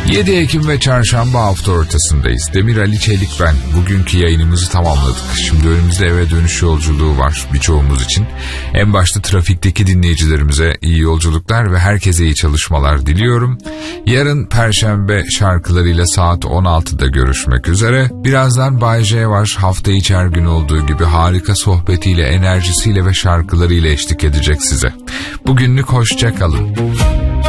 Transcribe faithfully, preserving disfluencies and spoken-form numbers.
yedi Ekim ve çarşamba hafta ortasındayız. Demir Ali Çelik ben. Bugünkü yayınımızı tamamladık. Şimdi önümüzde eve dönüş yolculuğu var birçoğumuz için. En başta trafikteki dinleyicilerimize iyi yolculuklar ve herkese iyi çalışmalar diliyorum. Yarın Perşembe şarkılarıyla saat on altıda görüşmek üzere. Birazdan Bay J var. Hafta içi her gün olduğu gibi harika sohbetiyle, enerjisiyle ve şarkılarıyla eşlik edecek size. Bugünlük hoşça kalın.